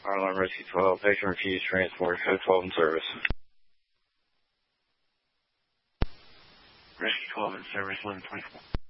Fire alarm rescue 12, patient refused transport, code 12 in service. Rescue 12 in service, 1124.